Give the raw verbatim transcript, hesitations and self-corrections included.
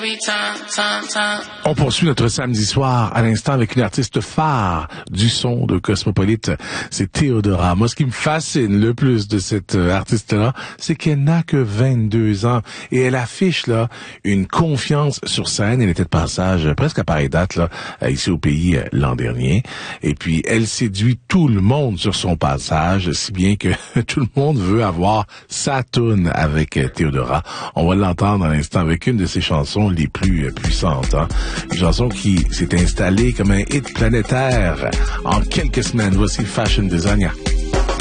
On poursuit notre samedi soir à l'instant avec une artiste phare du son de Cosmopolite, c'est Théodora. Moi, ce qui me fascine le plus de cette artiste-là, c'est qu'elle n'a que vingt-deux ans et elle affiche là une confiance sur scène. Elle était de passage presque à pareille date là ici au pays l'an dernier. Et puis elle séduit tout le monde sur son passage, si bien que tout le monde veut avoir sa toune avec Théodora. On va l'entendre à l'instant avec une de ses chansons les plus puissantes. Hein? Une chanson qui s'est installée comme un hit planétaire en quelques semaines. Voici Fashion Designer.